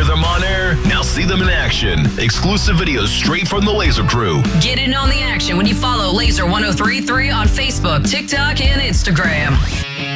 them on air, now see them in action. Exclusive videos straight from the Laser Crew. Get in on the action when you follow Laser 1033 on Facebook, TikTok, and Instagram.